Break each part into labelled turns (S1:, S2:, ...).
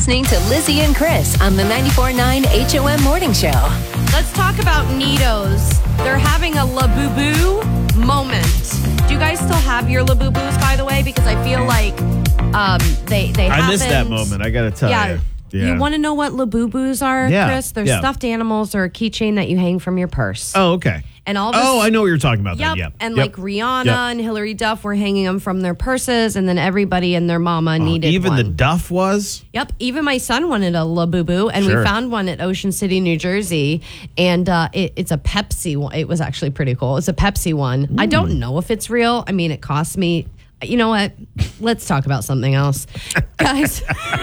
S1: listening to Lizzie and Chris on the 94.9 HOM Morning Show.
S2: Let's talk about Neatos. They're having a Labubu moment. Do you guys still have your Labubus, by the way? Because I feel like they
S3: I missed that moment, I gotta tell you. Yeah.
S2: You want to know what Labubus are, Chris? They're stuffed animals or a keychain that you hang from your purse.
S3: Oh, okay.
S2: And all
S3: I know what you're talking about.
S2: Yep.
S3: Yep.
S2: And like Rihanna and Hillary Duff were hanging them from their purses, and then everybody and their mama needed
S3: even
S2: one.
S3: the Duff was?
S2: Yep. Even my son wanted a Labubu, and we found one at Ocean City, New Jersey, and it's a Pepsi one. It was actually pretty cool. It's a Pepsi one. I don't know if it's real. I mean, it cost me. You know what? Let's talk about something else. Guys,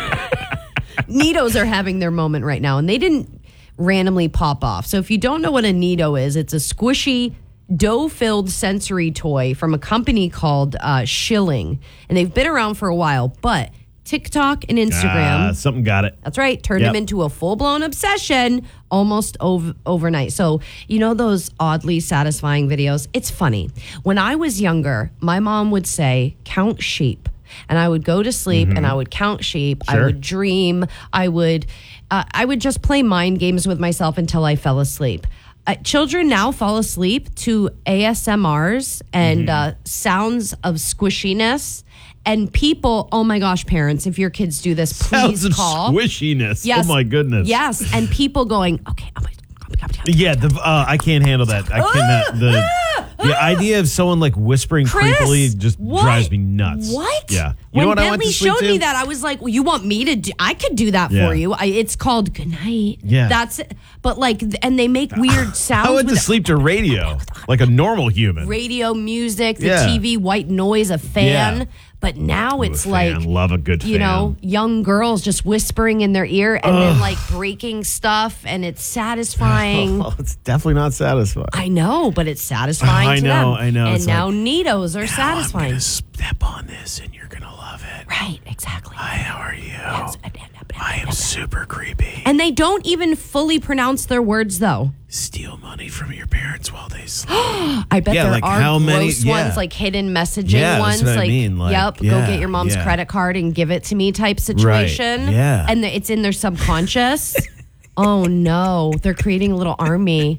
S2: Neatos are having their moment right now, and they didn't randomly pop off. So if you don't know what a Neato is, it's a squishy, dough-filled sensory toy from a company called Schilling. And they've been around for a while, but TikTok and Instagram...
S3: something got it.
S2: That's right. Turned them into a full-blown obsession almost overnight. So, you know those oddly satisfying videos? It's funny. When I was younger, my mom would say, count sheep. And I would go to sleep and I would count sheep. I would dream. I would just play mind games with myself until I fell asleep. Children now fall asleep to ASMRs and sounds of squishiness. And people, oh my gosh, parents, if your kids do this, please
S3: sounds
S2: call.
S3: Of squishiness.
S2: Yes.
S3: Oh my goodness.
S2: Yes. And people going, okay, oh my.
S3: Yeah, I can't handle that. I cannot. The idea of someone like whispering
S2: Chris,
S3: creepily just drives me nuts.
S2: What?
S3: Yeah.
S2: You know what
S3: Bentley
S2: I went to showed me that, I was like, well, you want me to do, I could do that for you. It's called Good Night.
S3: Yeah.
S2: That's it. But like, and they make weird sounds.
S3: I went to sleep to radio like a normal human.
S2: Radio, music, the TV, white noise, a fan. Yeah. But now it's like,
S3: love a good fan.
S2: You know, young girls just whispering in their ear and then like breaking stuff, and it's satisfying.
S3: Oh, it's definitely not satisfying.
S2: I know, but it's satisfying to them.
S3: I know.
S2: And
S3: it's
S2: now
S3: like,
S2: Neatos are satisfying.
S3: I'm gonna step on this and you're gonna love it.
S2: Right, exactly.
S3: Hi, how are you? Yes. I am super creepy.
S2: And they don't even fully pronounce their words, though.
S3: Steal money from your parents while they sleep.
S2: I bet there
S3: like
S2: are
S3: how
S2: gross
S3: many,
S2: ones, like hidden messaging ones.
S3: That's what
S2: like,
S3: I mean. Like,
S2: go get your mom's credit card and give it to me type situation.
S3: Right. Yeah.
S2: And it's in their subconscious. Oh, no. They're creating a little army.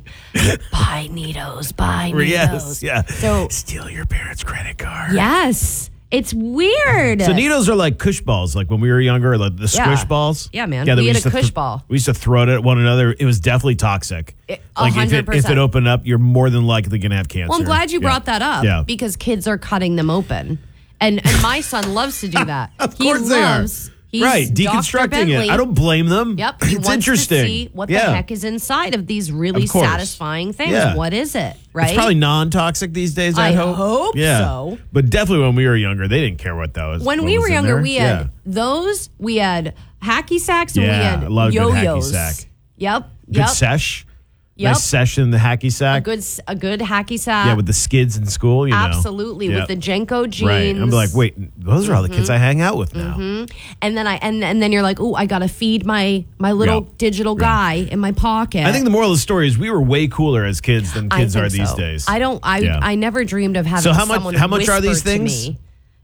S2: Buy Neatos, buy Neatos.
S3: Yes, yeah.
S2: So,
S3: steal your parents' credit card.
S2: Yes. It's weird.
S3: So Neatos are like Kush balls, like when we were younger, like the squish balls.
S2: Yeah, man. We had a Kush ball.
S3: We used to throw it at one another. It was definitely toxic. Like
S2: 100%.
S3: if it opened up, you're more than likely going to have cancer.
S2: Well, I'm glad you brought that up because kids are cutting them open. And my son loves to do that.
S3: Of course they are. Right, deconstructing it. I don't blame them.
S2: Yep,
S3: it's
S2: wants
S3: interesting.
S2: To see what the heck is inside of these really satisfying things. Yeah. What is it? Right?
S3: It's probably non-toxic these days. I hope
S2: so.
S3: But definitely when we were younger, they didn't care what that was.
S2: When we were younger, we had those. We had hacky sacks and we had
S3: a lot of
S2: yo-yos.
S3: Good hacky sack.
S2: Yep.
S3: Good sesh.
S2: Yep.
S3: Nice session in the hacky sack.
S2: A good hacky sack.
S3: Yeah, with the skids in school, you know.
S2: Absolutely, with the Jenko jeans.
S3: Right. I'm like, wait, those are all the kids I hang out with now.
S2: And then and then you're like, oh, I gotta feed my little digital guy in my pocket.
S3: I think the moral of the story is we were way cooler as kids than kids are these days.
S2: I never dreamed of having someone
S3: how much are these
S2: whisper
S3: things?
S2: to me.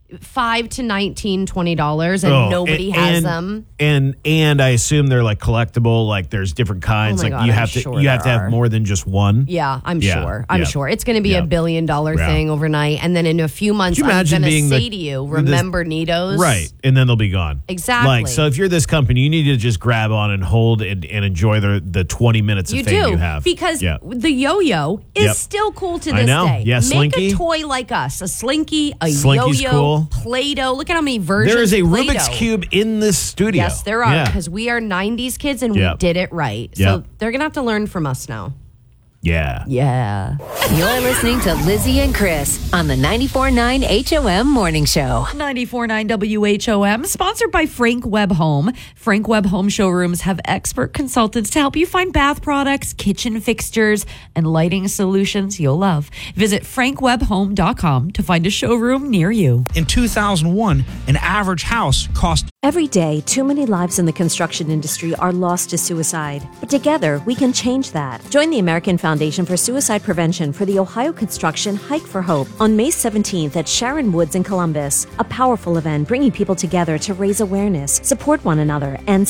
S2: $5 to $19, $20, and nobody has them.
S3: And I assume they're like collectible. Like there's different kinds.
S2: Oh my
S3: like
S2: God,
S3: you have to have more than just one.
S2: Yeah, I'm sure. I'm sure it's going to be $1 billion thing overnight, and then in a few months, I'm going to say to you, remember Neatos,
S3: right? And then they'll be gone.
S2: Exactly.
S3: Like so, if you're this company, you need to just grab on and hold and enjoy the 20 minutes of fame you have
S2: because the yo-yo is still cool to this day.
S3: Yeah, Slinky.
S2: Make a toy like us, a Slinky, a
S3: Slinky's
S2: yo-yo.
S3: Cool.
S2: Play-Doh. Look at how many versions.
S3: There is a
S2: Play-Doh.
S3: Rubik's Cube in this studio.
S2: Yes, there are, because we are 90s kids and we did it right. So they're going to have to learn from us now.
S3: Yeah.
S2: Yeah.
S1: You're listening to Lizzie and Chris on the 94.9 HOM Morning Show.
S4: 94.9 WHOM, sponsored by Frank Webb Home. Frank Webb Home showrooms have expert consultants to help you find bath products, kitchen fixtures, and lighting solutions you'll love. Visit frankwebbhome.com to find a showroom near you.
S5: In 2001, an average house cost...
S6: Every day, too many lives in the construction industry are lost to suicide. But together, we can change that. Join the American Foundation for Suicide Prevention for the Ohio Construction Hike for Hope on May 17th at Sharon Woods in Columbus. A powerful event bringing people together to raise awareness, support one another, and